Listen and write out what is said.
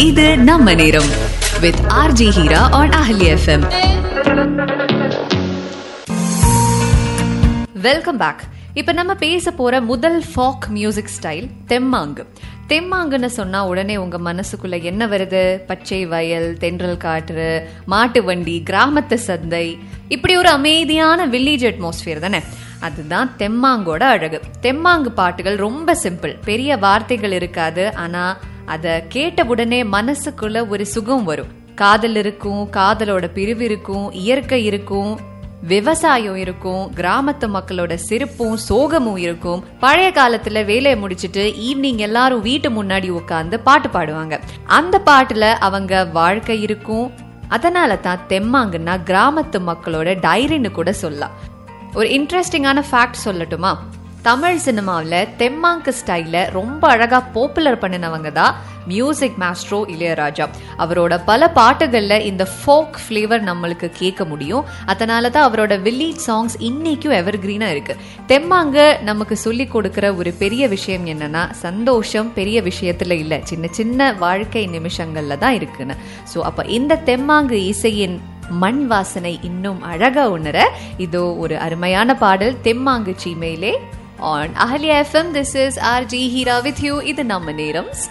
இது நம்ம நேரம் with RJ Hira on Ahli FM. Welcome back. இப்ப நம்ம பேச போற முதல் ஃபாக் மியூசிக் ஸ்டைல் தெம்மாங்கு. தெம்மாங்குன்னு சொன்னா உடனே உங்க மனசுக்குள்ள என்ன வருது? பச்சை வயல், தென்றல் காற்று, மாட்டு வண்டி, கிராமத்து சந்தை, இப்படி ஒரு அமைதியான வில்லேஜ் அட்மாஸ்பியர் தானே. அதுதான் தெம்மாங்கோட அழகு. தெம்மாங்கு பாட்டுகள் ரொம்ப சிம்பிள், பெரிய வார்த்தைகள் இருக்காது. ஆனா அத கேட்டவுடனே மனசுக்குள்ள ஒரு சுகம் வரும். காதல் இருக்கும், காதலோட பிரிவு இருக்கும், இயற்கை இருக்கும், விவசாயம் இருக்கும், கிராமத்து மக்களோட சிரிப்பும் சோகமும் இருக்கும். பழைய காலத்துல வேலையை முடிச்சிட்டு ஈவினிங் எல்லாரும் வீட்டு முன்னாடி உட்கார்ந்து பாட்டு பாடுவாங்க. அந்த பாட்டுல அவங்க வாழ்க்கை இருக்கும். அதனால தான் தெம்மாங்குன்னா கிராமத்து மக்களோட டைரின்னு கூட சொல்லலாம். ஒரு இன்ட்ரெஸ்டிங்கான ஃபேக்ட் சொல்லட்டுமா? தமிழ் சினிமாவில் தெம்மாங்கு ஸ்டைல ரொம்ப அழகா பாப்புலர் பண்ணினவங்க தான் மியூசிக் மாஸ்ட்ரோ இளையராஜா. அவரோட பல பாட்டுகள்ல இந்த ஃபோக் ஃபிளேவர் நம்மளுக்கு கேட்க முடியும். அதனால தான் அவரோட வில்லேஜ் சாங்ஸ் இன்னைக்கும் எவர் கிரீனா இருக்கு. தெம்மாங்கு நமக்கு சொல்லி கொடுக்கிற ஒரு பெரிய விஷயம் என்னன்னா, சந்தோஷம் பெரிய விஷயத்துல இல்ல, சின்ன சின்ன வாழ்க்கை நிமிஷங்கள்ல தான் இருக்குன்னு. ஸோ அப்ப இந்த தெம்மாங்கு இசையின் மண் வாசனை இன்னும் அழகா உணர இதோ ஒரு அருமையான பாடல், தெம்மாங்கு சீமையிலே on Ahli FM. This is RJ Hira with you. இது நம்ம நேரம்.